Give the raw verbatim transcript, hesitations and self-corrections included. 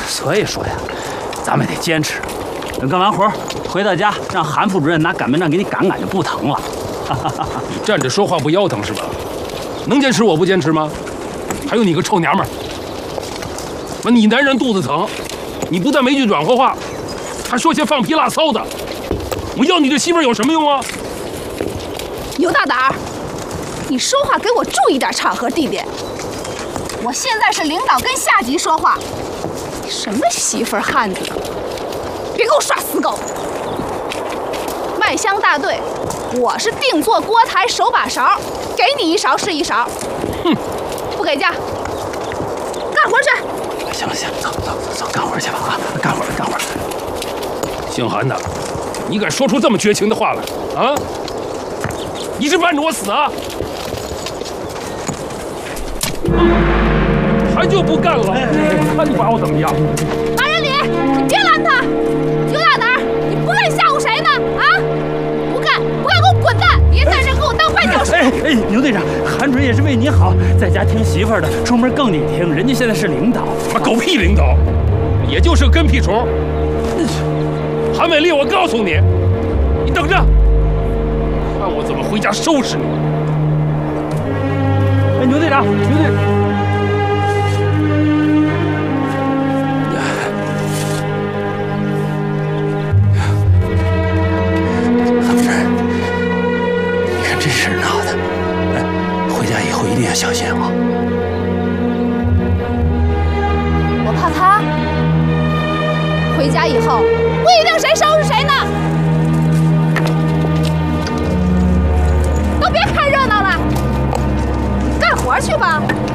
所以说呀，咱们得坚持。等干完活回到家，让韩副主任拿擀面杖给你擀擀，就不疼了。 你站着说话不腰疼是吧？能坚持我不坚持吗？还有你个臭娘们儿！那你男人肚子疼，你不但没句软和话，还说些放屁拉骚的。我要你这媳妇儿有什么用啊？ 牛大胆儿，你说话给我注意点场合地点。我现在是领导跟下级说话，你什么媳妇儿汉子，别给我耍死狗！麦香大队，我是定做锅台手把勺，给你一勺是一勺。 哼， 不给价，干活去。 行了行了，走走走走，干活去吧啊！干活干活。 姓韩的，你敢说出这么绝情的话来啊？你是盼着我死啊？还就不干了？看你把我怎么样！ 马仁礼，你别拦他！牛大胆，你不干吓唬谁呢？啊！不干不干，给我滚蛋！别在这给我当绊脚石！ 哎哎，牛队长，韩主任也是为你好，在家听媳妇儿的，出门更得听。人家现在是领导， 他狗屁领导，也就是个跟屁虫。韩美丽，我告诉你，你等着，看我怎么回家收拾你！ 哎，牛队长，牛队长。一定要小心啊！ 我怕他回家以后不一定谁收拾谁呢。都别看热闹了，干活去吧。